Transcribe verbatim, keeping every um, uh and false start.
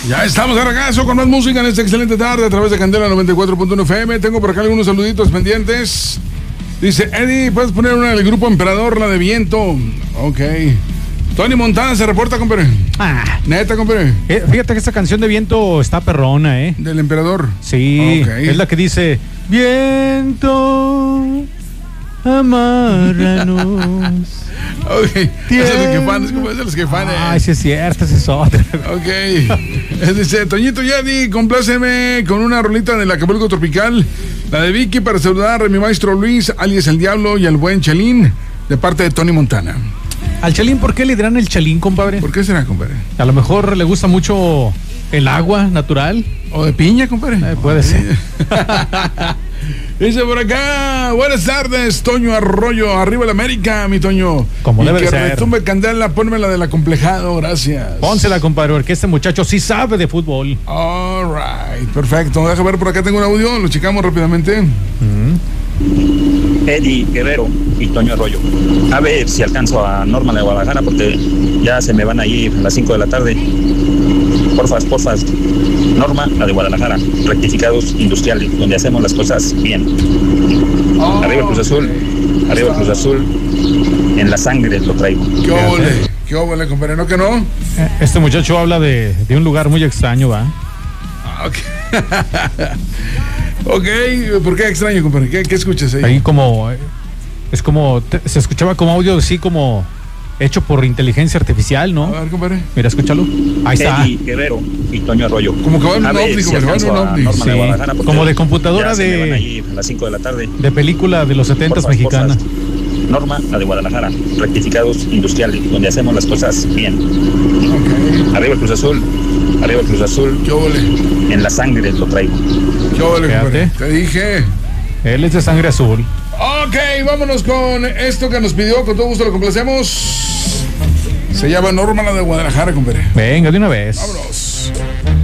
Ya estamos de regreso con más música en esta excelente tarde a través de Candela noventa y cuatro punto uno F M. Tengo por acá algunos saluditos pendientes. Dice Eddie, ¿puedes poner una del grupo Emperador, la de Viento? Ok. Tony Montana se reporta, compadre. Ah. Neta, compadre. Eh, fíjate que esta canción de Viento está perrona, ¿eh? Del Emperador. Sí, okay. Es la que dice: Viento, amárranos. Ok, esa es de Caifanes, como es de los Caifanes. Ay, sí es cierto, esa es otra. Ok. Dice, Toñito Yadi, compláceme con una rolita del Acapulco Tropical. La de Vicky para saludar a mi maestro Luis, alias El Diablo, y al buen Chalín, de parte de Tony Montana. ¿Al Chalín por qué le dirán el Chalín, compadre? ¿Por qué será, compadre? A lo mejor le gusta mucho el agua natural. ¿O de piña, compadre? Eh, puede ser. Dice por acá, buenas tardes, Toño Arroyo, arriba la América, mi Toño. Como y debe que ser. retumbe Candela, ponme la del acomplejado, gracias. Pónsela, compadre, porque este muchacho sí sabe de fútbol. All right, perfecto. Deja ver, por acá tengo un audio, lo checamos rápidamente. Mm. Eddie Guerrero y Toño Arroyo. A ver si alcanzo a Norma de Guadalajara porque ya se me van a ir a las cinco de la tarde. Porfas, porfas. Norma, la de Guadalajara. Rectificados industriales, donde hacemos las cosas bien. Oh, arriba Cruz Azul. Arriba Cruz Azul. En la sangre lo traigo. ¿Qué óvole? ¿Qué óvole, compadre? ¿No que no? Este muchacho habla de, de un lugar muy extraño, ¿va? Ah, ok. Ok, ¿por qué extraño, compadre? ¿Qué, qué escuchas ahí? Ahí como... Es como... Te, se escuchaba como audio así como... Hecho por inteligencia artificial, ¿no? A ver, compadre. Mira, escúchalo. Ahí está. Eddie Guerrero y Toño Arroyo. Como que va en un ovni, como que va en un ovni. Norma de Guadalajara, como de computadora ya de... Se me van a ir a las cinco de la tarde. De película de los setentas mexicana. Norma, la de Guadalajara. Rectificados industriales, donde hacemos las cosas bien. Okay. Arriba Cruz Azul. Arriba Cruz Azul. ¿Qué óvole? En la sangre lo traigo. ¿Qué óvole, compadre? Te dije. Él es de sangre azul. Ok, vámonos con esto que nos pidió. Con todo gusto lo complacemos. Se llama Norma, la de Guadalajara, compadre. Venga, de una vez. Vámonos.